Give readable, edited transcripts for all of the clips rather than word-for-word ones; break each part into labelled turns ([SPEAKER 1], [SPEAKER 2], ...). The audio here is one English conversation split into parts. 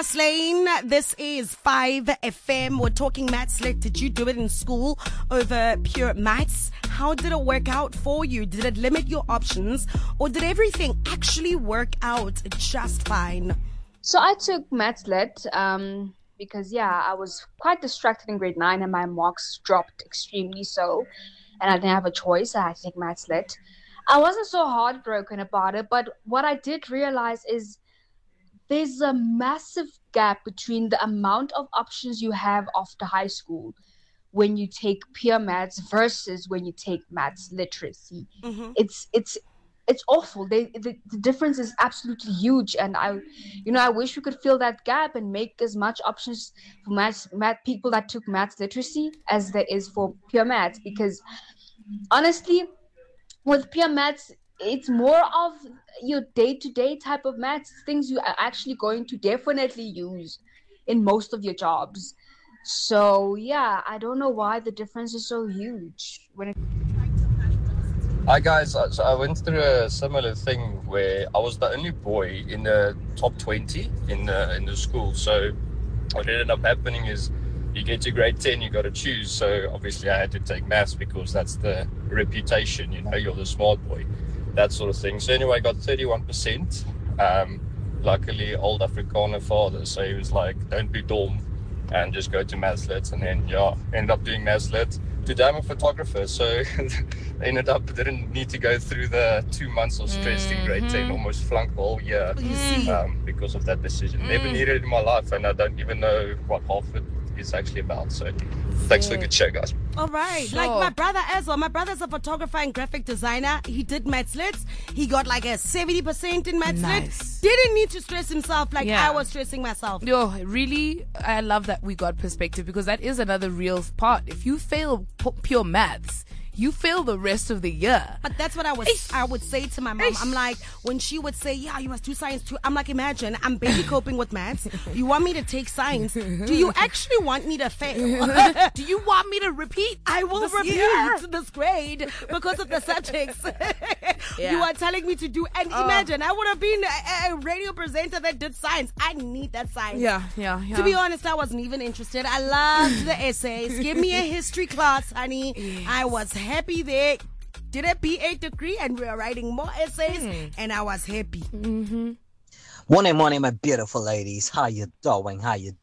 [SPEAKER 1] Fast Lane. This is 5FM. We're talking maths. Did you do it in school over pure maths? How did it work out for you? Did it limit your options, or did everything actually work out just fine?
[SPEAKER 2] So I took maths lit because, I was quite distracted in grade 9 and my marks dropped extremely so. And I didn't have a choice. I had to take maths lit. I wasn't so heartbroken about it, but what I did realize is there's a massive gap between the amount of options you have after high school when you take pure maths versus when you take maths literacy. Mm-hmm. It's awful. The difference is absolutely huge, and I wish we could fill that gap and make as much options for math people that took maths literacy as there is for pure maths, because honestly, with pure maths, it's more of your day-to-day type of maths, things you are actually going to definitely use in most of your jobs. So, I don't know why the difference is so huge.
[SPEAKER 3] Hi guys, so I went through a similar thing where I was the only boy in the top 20 in the school. So what ended up happening is you get to grade 10, you got to choose. So obviously I had to take maths because that's the reputation, you're the smart boy, that sort of thing. So anyway, I got 31%. Luckily, old Afrikaner father, so he was like, don't be dumb and just go to maths lit. And then, ended up doing maths lit. Today I'm a photographer, so didn't need to go through the 2 months of stress in grade 10, almost flunked the whole year because of that decision. Never needed it in my life, and I don't even know what half it is actually about. So thanks for a good show, guys.
[SPEAKER 1] All right. Sure. Like my brother as well. My brother's a photographer and graphic designer. He did maths lit. He got like a 70% in maths lit. Didn't need to stress himself like I was stressing myself.
[SPEAKER 4] Yo, really, I love that we got perspective, because that is another real part. If you fail pure maths, you fail the rest of the year.
[SPEAKER 1] But that's what I would say to my mom. I'm like, when she would say, you must do science too. I'm like, imagine, I'm barely coping with maths. You want me to take science? Do you actually want me to fail?
[SPEAKER 4] Do you want me to repeat?
[SPEAKER 1] I will repeat this grade because of the subjects. You are telling me to do. And imagine, I would have been a radio presenter that did science. I need that science.
[SPEAKER 4] Yeah.
[SPEAKER 1] To be honest, I wasn't even interested. I loved the essays. Give me a history class, honey. Yes. I was happy there. Did a BA degree and we were writing more essays and I was happy.
[SPEAKER 5] Morning, my beautiful ladies. How you doing?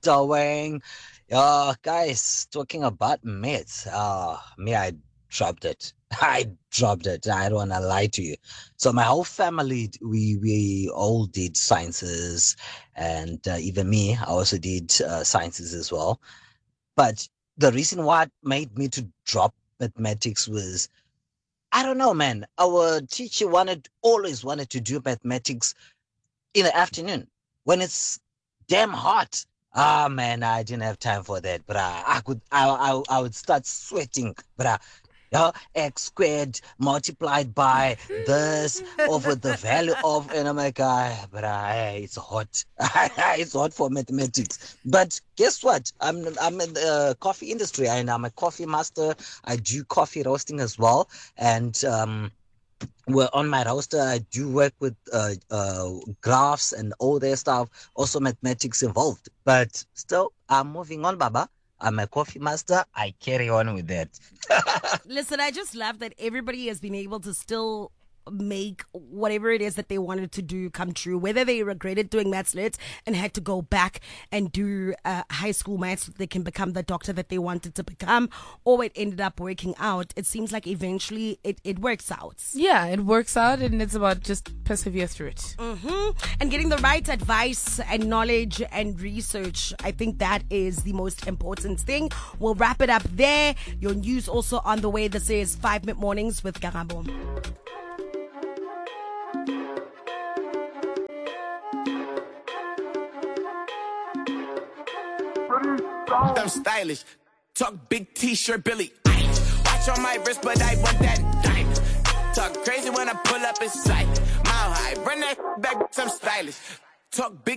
[SPEAKER 5] Guys, talking about maths. I dropped it. I don't want to lie to you. So my whole family, we all did sciences, and even me, I also did sciences as well. But the reason why it made me to drop mathematics was, I don't know, man. Our teacher always wanted to do mathematics in the afternoon when it's damn hot. Man, I didn't have time for that. But I would start sweating. But x squared multiplied by this over the value of, and I'm like, it's hot. It's hot for mathematics. But guess what? I'm in the coffee industry, and I'm a coffee master. I do coffee roasting as well, and well, on my roaster, I do work with graphs and all their stuff. Also, mathematics involved. But still, I'm moving on, Baba. I'm a coffee master. I carry on with that.
[SPEAKER 1] Listen, I just love that everybody has been able to still make whatever it is that they wanted to do come true, whether they regretted doing maths lit and had to go back and do high school maths so they can become the doctor that they wanted to become, or it ended up working out. It seems like eventually it works out.
[SPEAKER 4] Yeah, it works out, and it's about just persevere through it.
[SPEAKER 1] And getting the right advice and knowledge and research. I think that is the most important thing. We'll wrap it up there. Your news also on the way. This is 5 Minute Mornings with Karabo.
[SPEAKER 6] I'm stylish. Talk big t-shirt Billy. Watch on my wrist, but I want that diamond. Talk crazy when I pull up in sight. Mile high, run that back, I'm stylish. Talk big